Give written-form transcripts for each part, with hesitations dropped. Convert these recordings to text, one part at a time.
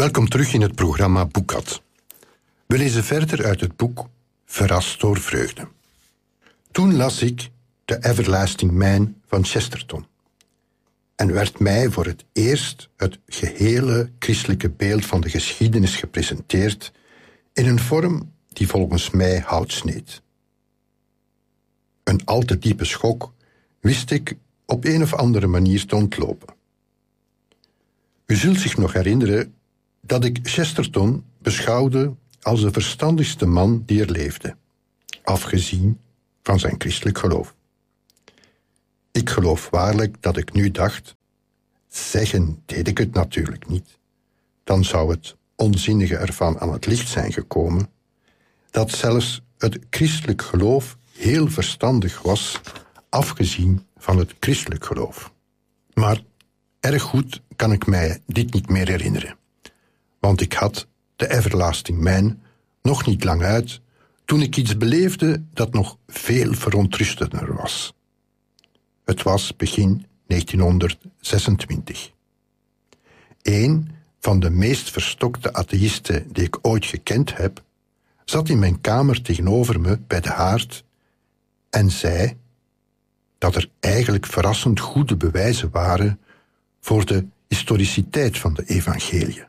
Welkom terug in het programma Boekad. We lezen verder uit het boek Verrast door vreugde. Toen las ik The Everlasting Man van Chesterton en werd mij voor het eerst het gehele christelijke beeld van de geschiedenis gepresenteerd in een vorm die volgens mij hout sneed. Een al te diepe schok wist ik op een of andere manier te ontlopen. U zult zich nog herinneren dat ik Chesterton beschouwde als de verstandigste man die er leefde, afgezien van zijn christelijk geloof. Ik geloof waarlijk dat ik nu dacht, zeggen deed ik het natuurlijk niet, dan zou het onzinnige ervan aan het licht zijn gekomen, dat zelfs het christelijk geloof heel verstandig was, afgezien van het christelijk geloof. Maar erg goed kan ik mij dit niet meer herinneren, want ik had The Everlasting Man nog niet lang uit toen ik iets beleefde dat nog veel verontrustender was. Het was begin 1926. Een van de meest verstokte atheïsten die ik ooit gekend heb, zat in mijn kamer tegenover me bij de haard en zei dat er eigenlijk verrassend goede bewijzen waren voor de historiciteit van de evangeliën.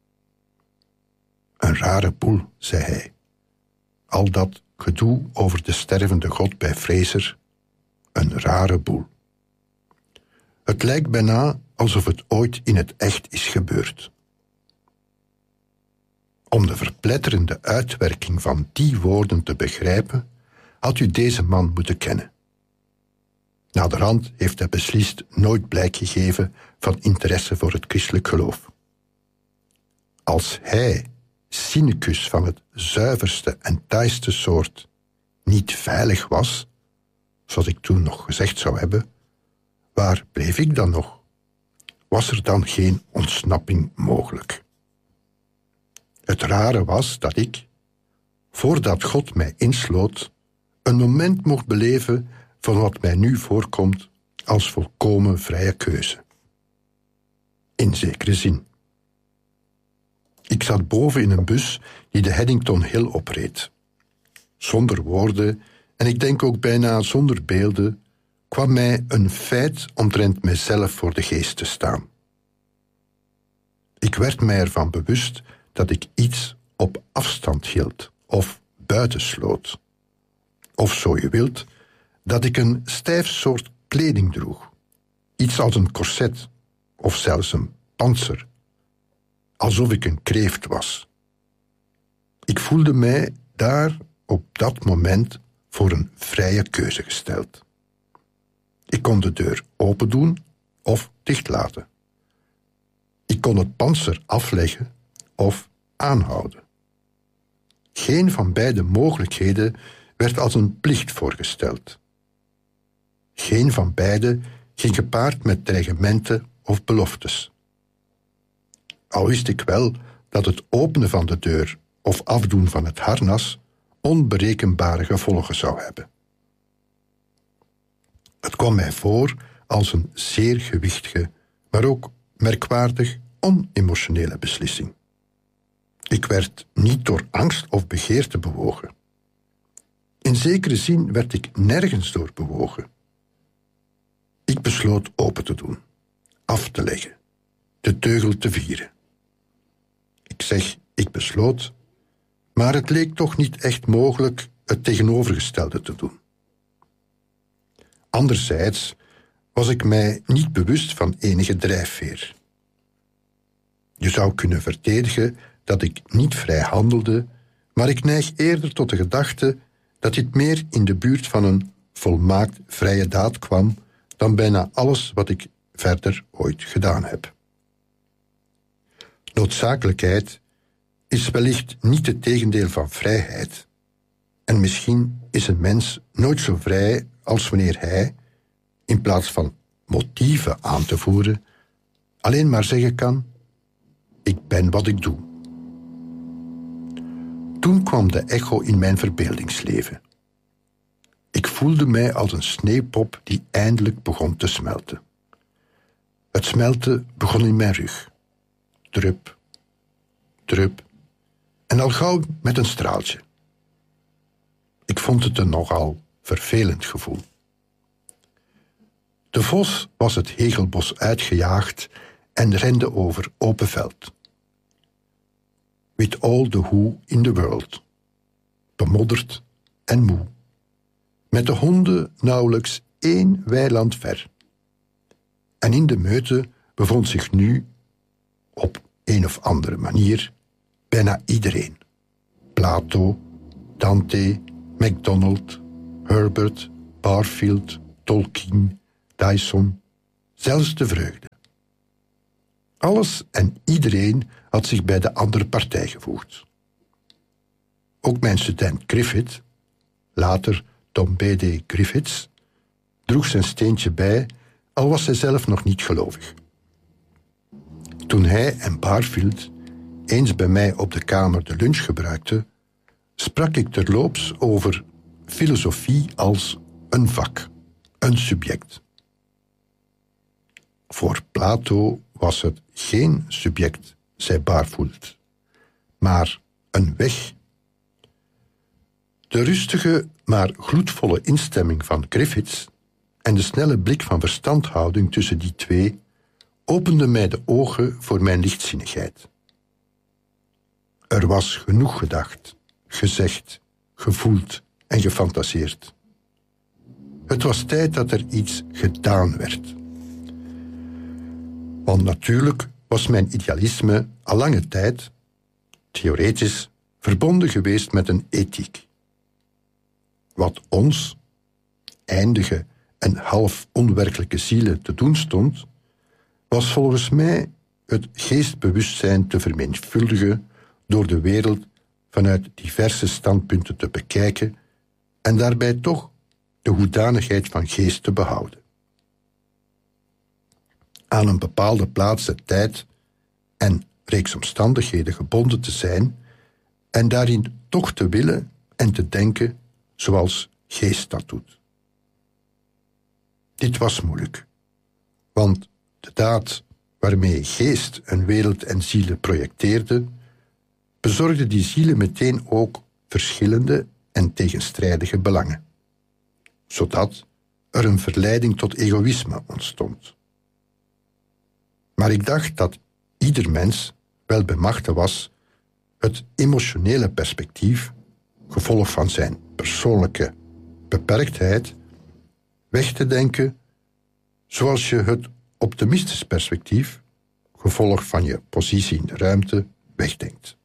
Een rare boel, zei hij. Al dat gedoe over de stervende God bij Fraser, een rare boel. Het lijkt bijna alsof het ooit in het echt is gebeurd. Om de verpletterende uitwerking van die woorden te begrijpen, had u deze man moeten kennen. Naderhand heeft hij beslist nooit blijk gegeven van interesse voor het christelijk geloof. Als hij, cynicus van het zuiverste en taaiste soort, niet veilig was, zoals ik toen nog gezegd zou hebben, waar bleef ik dan nog? Was er dan geen ontsnapping mogelijk? Het rare was dat ik, voordat God mij insloot, een moment mocht beleven van wat mij nu voorkomt als volkomen vrije keuze. In zekere zin. Ik zat boven in een bus die de Haddington Hill opreed. Zonder woorden, en ik denk ook bijna zonder beelden, kwam mij een feit omtrent mijzelf voor de geest te staan. Ik werd mij ervan bewust dat ik iets op afstand hield of buitensloot. Of zo je wilt, dat ik een stijf soort kleding droeg. Iets als een corset of zelfs een pantser. Alsof ik een kreeft was. Ik voelde mij daar op dat moment voor een vrije keuze gesteld. Ik kon de deur open doen of dichtlaten. Ik kon het pantser afleggen of aanhouden. Geen van beide mogelijkheden werd als een plicht voorgesteld. Geen van beide ging gepaard met dreigementen of beloftes. Al wist ik wel dat het openen van de deur of afdoen van het harnas onberekenbare gevolgen zou hebben. Het kwam mij voor als een zeer gewichtige, maar ook merkwaardig onemotionele beslissing. Ik werd niet door angst of begeerte bewogen. In zekere zin werd ik nergens door bewogen. Ik besloot open te doen, af te leggen, de teugel te vieren. Ik zeg, ik besloot, maar het leek toch niet echt mogelijk het tegenovergestelde te doen. Anderzijds was ik mij niet bewust van enige drijfveer. Je zou kunnen verdedigen dat ik niet vrij handelde, maar ik neig eerder tot de gedachte dat dit meer in de buurt van een volmaakt vrije daad kwam dan bijna alles wat ik verder ooit gedaan heb. Noodzakelijkheid is wellicht niet het tegendeel van vrijheid, en misschien is een mens nooit zo vrij als wanneer hij, in plaats van motieven aan te voeren, alleen maar zeggen kan: ik ben wat ik doe. Toen kwam de echo in mijn verbeeldingsleven. Ik voelde mij als een sneeuwpop die eindelijk begon te smelten. Het smelten begon in mijn rug. Drup, drup en al gauw met een straaltje. Ik vond het een nogal vervelend gevoel. De vos was het hegelbos uitgejaagd en rende over open veld. With all the who in the world. Bemodderd en moe. Met de honden nauwelijks 1 weiland ver. En in de meute bevond zich nu, op een of andere manier, bijna iedereen. Plato, Dante, MacDonald, Herbert, Barfield, Tolkien, Dyson, zelfs de vreugde. Alles en iedereen had zich bij de andere partij gevoegd. Ook mijn student Griffith, later Tom B.D. Griffiths, droeg zijn steentje bij, al was hij zelf nog niet gelovig. Toen hij en Barfield eens bij mij op de kamer de lunch gebruikten, sprak ik terloops over filosofie als een vak, een subject. Voor Plato was het geen subject, zei Barfield, maar een weg. De rustige, maar gloedvolle instemming van Griffiths en de snelle blik van verstandhouding tussen die twee opende mij de ogen voor mijn lichtzinnigheid. Er was genoeg gedacht, gezegd, gevoeld en gefantaseerd. Het was tijd dat er iets gedaan werd. Want natuurlijk was mijn idealisme al lange tijd, theoretisch, verbonden geweest met een ethiek. Wat ons, eindige en half onwerkelijke zielen te doen stond, was volgens mij het geestbewustzijn te vermenigvuldigen door de wereld vanuit diverse standpunten te bekijken en daarbij toch de hoedanigheid van geest te behouden. Aan een bepaalde plaats en tijd en reeks omstandigheden gebonden te zijn en daarin toch te willen en te denken zoals geest dat doet. Dit was moeilijk, want de daad waarmee geest een wereld en zielen projecteerde, bezorgde die zielen meteen ook verschillende en tegenstrijdige belangen, zodat er een verleiding tot egoïsme ontstond. Maar ik dacht dat ieder mens wel bemachtigd was het emotionele perspectief, gevolg van zijn persoonlijke beperktheid, weg te denken zoals je het optimistisch perspectief, gevolg van je positie in de ruimte, wegdenkt.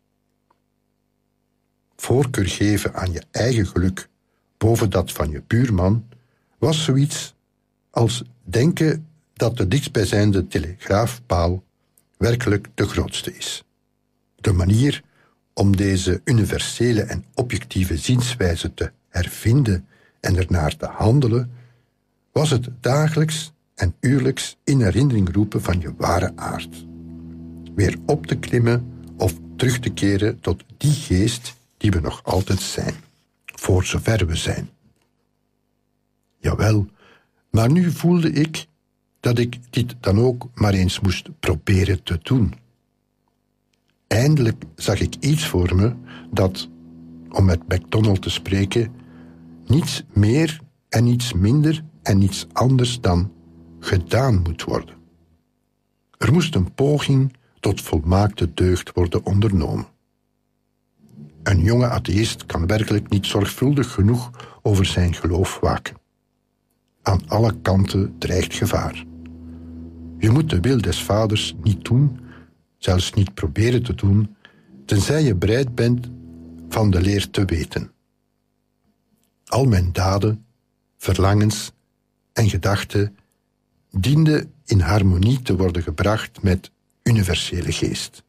Voorkeur geven aan je eigen geluk boven dat van je buurman was zoiets als denken dat de dichtstbijzijnde telegraafpaal werkelijk de grootste is. De manier om deze universele en objectieve zienswijze te hervinden en ernaar te handelen, was het dagelijks en uurlijks in herinnering roepen van je ware aard. Weer op te klimmen of terug te keren tot die geest die we nog altijd zijn, voor zover we zijn. Jawel, maar nu voelde ik dat ik dit dan ook maar eens moest proberen te doen. Eindelijk zag ik iets voor me dat, om met MacDonald te spreken, niets meer en niets minder en niets anders dan gedaan moet worden. Er moest een poging tot volmaakte deugd worden ondernomen. Een jonge atheïst kan werkelijk niet zorgvuldig genoeg over zijn geloof waken. Aan alle kanten dreigt gevaar. Je moet de wil des vaders niet doen, zelfs niet proberen te doen, tenzij je bereid bent van de leer te weten. Al mijn daden, verlangens en gedachten dienden in harmonie te worden gebracht met universele geest.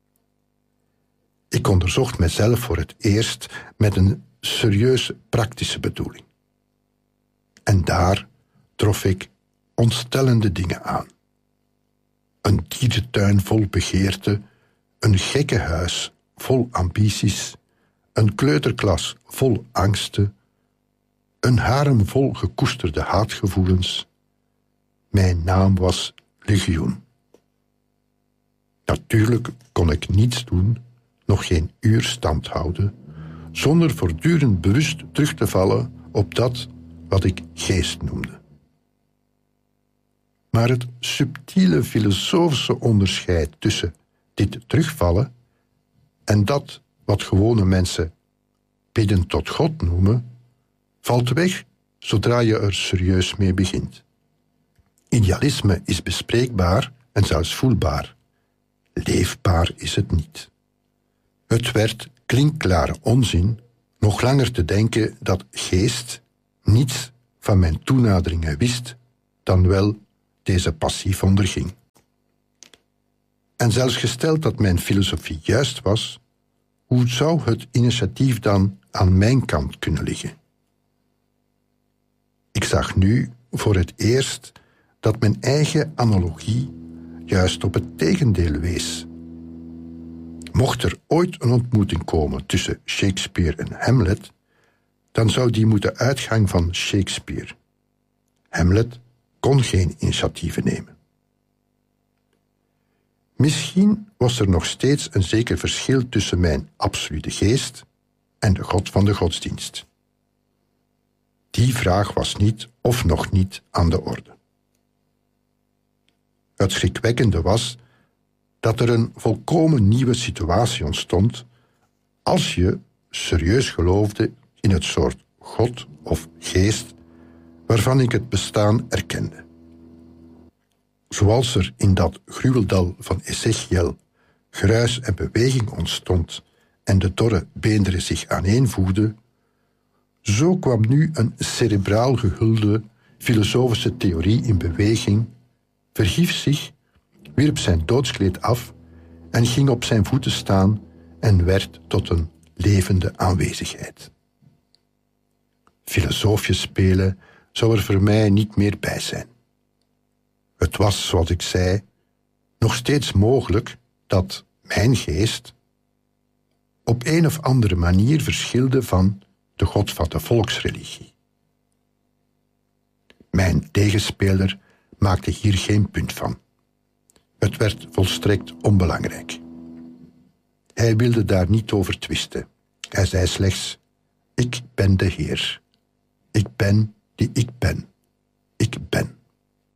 Ik onderzocht mezelf voor het eerst met een serieus praktische bedoeling. En daar trof ik ontstellende dingen aan. Een dierentuin vol begeerte, een gekkenhuis vol ambities, een kleuterklas vol angsten, een harem vol gekoesterde haatgevoelens. Mijn naam was Legioen. Natuurlijk kon ik niets doen nog geen uur stand houden, zonder voortdurend bewust terug te vallen op dat wat ik geest noemde. Maar het subtiele filosofische onderscheid tussen dit terugvallen en dat wat gewone mensen bidden tot God noemen, valt weg zodra je er serieus mee begint. Idealisme is bespreekbaar en zelfs voelbaar. Leefbaar is het niet. Het werd klinkklare onzin nog langer te denken dat geest niets van mijn toenaderingen wist dan wel deze passief onderging. En zelfs gesteld dat mijn filosofie juist was, hoe zou het initiatief dan aan mijn kant kunnen liggen? Ik zag nu voor het eerst dat mijn eigen analogie juist op het tegendeel wees. Mocht er ooit een ontmoeting komen tussen Shakespeare en Hamlet, dan zou die moeten uitgaan van Shakespeare. Hamlet kon geen initiatieven nemen. Misschien was er nog steeds een zeker verschil tussen mijn absolute geest en de God van de godsdienst. Die vraag was niet of nog niet aan de orde. Het schrikwekkende was dat er een volkomen nieuwe situatie ontstond als je serieus geloofde in het soort God of geest waarvan ik het bestaan erkende. Zoals er in dat gruweldal van Ezechiel geruis en beweging ontstond en de dorre beenderen zich aaneenvoegden, zo kwam nu een cerebraal gehulde filosofische theorie in beweging, verhief zich, wierp zijn doodskleed af en ging op zijn voeten staan en werd tot een levende aanwezigheid. Filosofisch spelen zou er voor mij niet meer bij zijn. Het was, zoals ik zei, nog steeds mogelijk dat mijn geest op een of andere manier verschilde van de God van de volksreligie. Mijn tegenspeler maakte hier geen punt van. Het werd volstrekt onbelangrijk. Hij wilde daar niet over twisten. Hij zei slechts: ik ben de Heer. Ik ben die ik ben. Ik ben.